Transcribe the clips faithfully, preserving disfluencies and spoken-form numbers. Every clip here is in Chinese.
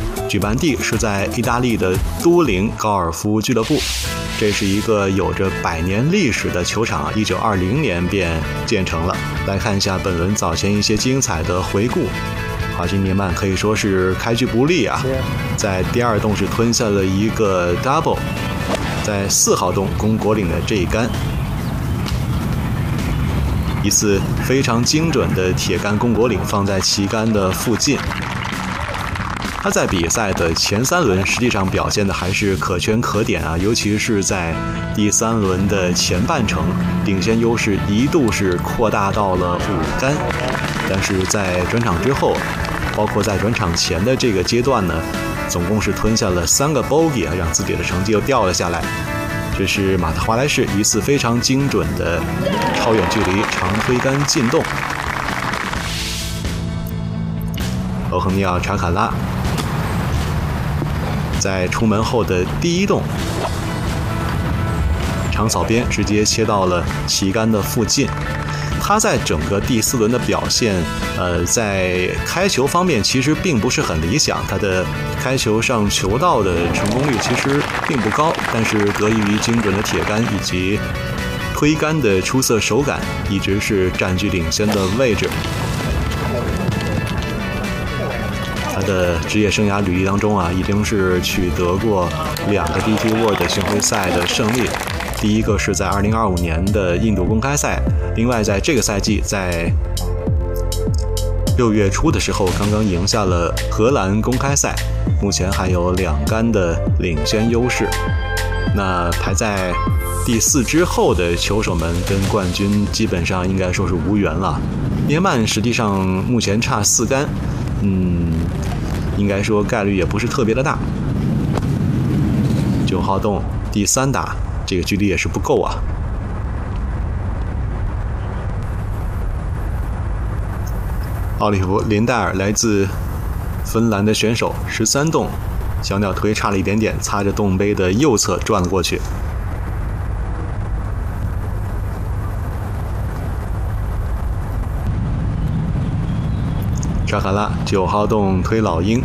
举办地是在意大利的都灵高尔夫俱乐部。这是一个有着百年历史的球场，一九二零年便建成了。来看一下本轮早前一些精彩的回顾。华金涅曼可以说是开局不利啊，在第二洞是吞下了一个 double， 在四号洞攻果岭的这一杆，一次非常精准的铁杆攻果岭放在旗杆的附近。他在比赛的前三轮实际上表现的还是可圈可点啊，尤其是在第三轮的前半程，领先优势一度是扩大到了五杆，但是在转场之后，包括在转场前的这个阶段呢，总共是吞下了三个 bogey 啊，让自己的成绩又掉了下来。这是马特华莱士一次非常精准的超远距离长推杆进洞。欧亨尼奥查卡拉在出门后的第一洞，长草边直接切到了旗杆的附近。他在整个第四轮的表现，呃，在开球方面其实并不是很理想，他的开球上球道的成功率其实并不高，但是得益于精准的铁杆以及推杆的出色手感，一直是占据领先的位置。他的职业生涯履历当中啊，已经是取得过两个 D T World 巡回赛的胜利。第一个是在二零二五年的印度公开赛，另外在这个赛季在六月初的时候刚刚赢下了荷兰公开赛，目前还有两杆的领先优势。那排在第四之后的球手们跟冠军基本上应该说是无缘了。涅曼实际上目前差四杆，嗯，应该说概率也不是特别的大。九号洞第三打，这个距离也是不够啊。奥利弗·林戴尔来自芬兰的选手，十三洞小鸟推差了一点点，擦着洞杯的右侧转了过去。查卡拉九号洞推老鹰，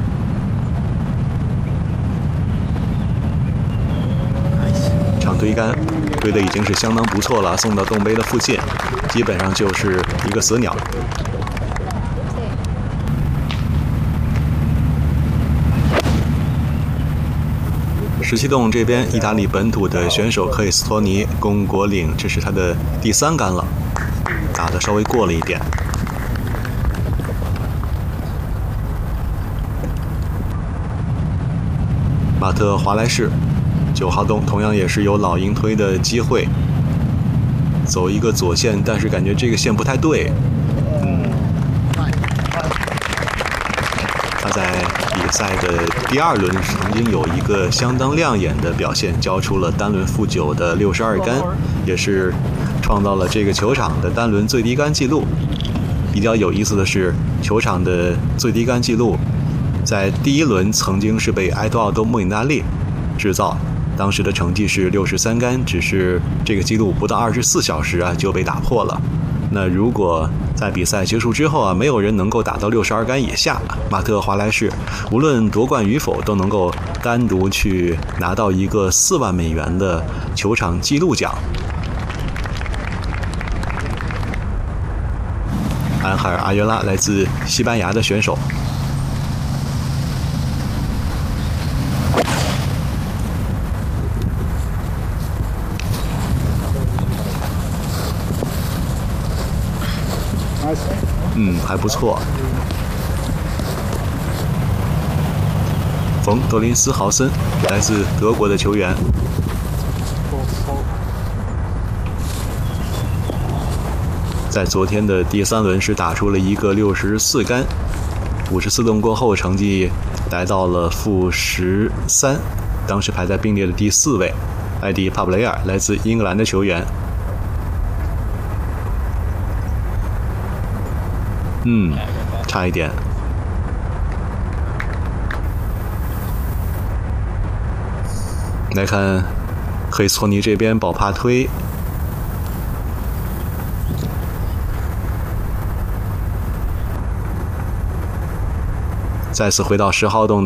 长推杆推的已经是相当不错了，送到洞杯的附近，基本上就是一个死鸟。十七洞这边，意大利本土的选手克里斯托尼攻果岭，这是他的第三杆了，打得稍微过了一点。马特华莱士九号洞同样也是有老鹰推的机会，走一个左线，但是感觉这个线不太对。嗯，他在比赛的第二轮曾经有一个相当亮眼的表现，交出了单轮负九的六十二杆，也是创造了这个球场的单轮最低杆纪录。比较有意思的是，球场的最低杆纪录在第一轮曾经是被埃多奥多·莫里纳利制造，当时的成绩是六十三杆，只是这个纪录不到二十四小时啊就被打破了。那如果在比赛结束之后啊，没有人能够打到六十二杆以下，马特华莱士无论夺冠与否都能够单独去拿到一个四万美元的球场纪录奖。安海尔·阿约拉来自西班牙的选手，嗯，还不错。冯·德林斯豪森来自德国的球员，在昨天的第三轮是打出了一个六十四杆，五十四洞过后成绩来到了负十三，当时排在并列的第四位。艾迪·帕布雷尔来自英格兰的球员，嗯，差一点。来看克里斯托尼这边保帕推，再次回到十号洞